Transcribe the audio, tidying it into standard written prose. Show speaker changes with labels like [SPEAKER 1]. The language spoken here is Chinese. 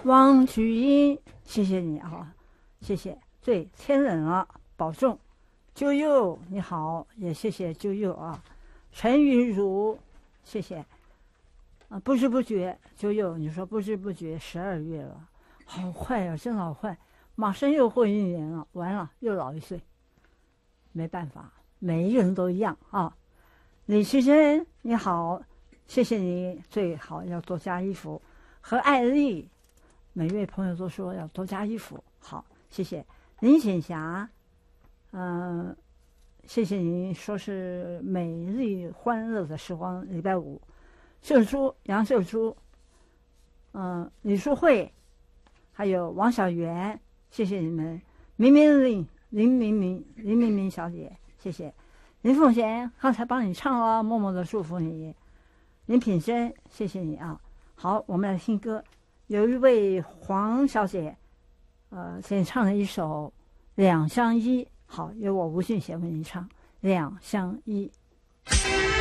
[SPEAKER 1] 王菊英，谢谢你啊，谢谢。对，天冷了，保重。啾啾，你好，也谢谢啾啾啊。陈玉茹，谢谢。啊，不知不觉，啾啾，你说不知不觉12月了，好快呀、真好快，马上又过1年了，完了又老1岁，没办法，每一个人都一样啊。李奇珍，你好，谢谢你，最好要多加衣服。和艾丽，每位朋友都说要多加衣服，好，谢谢。林显霞，谢谢您说是美丽欢乐的时光，礼拜五。秀珠，杨秀珠，李淑慧，还有王小媛，谢谢你们。林明明小姐，谢谢。林凤贤，刚才帮你唱了，默默的祝福你。林品珍，谢谢你啊。好，我们来听歌。有一位黄小姐，先唱了一首《两相依》。好，由我吴俊贤为您唱《两相依》。